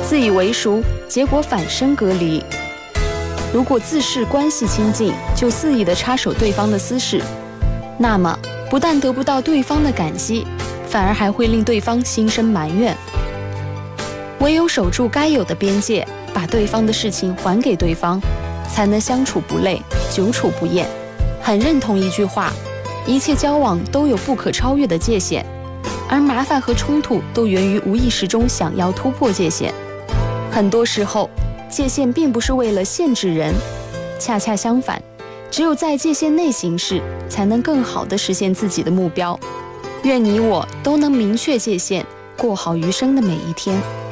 自以为熟，结果反生隔离。如果自视关系亲近，就肆意地插手对方的私事，那么不但得不到对方的感激，反而还会令对方心生埋怨。唯有守住该有的边界，把对方的事情还给对方，才能相处不累，久处不厌。很认同一句话，一切交往都有不可超越的界限，而麻烦和冲突都源于无意识中想要突破界限。很多时候，界限并不是为了限制人，恰恰相反，只有在界限内行事，才能更好地实现自己的目标。愿你我都能明确界限，过好余生的每一天。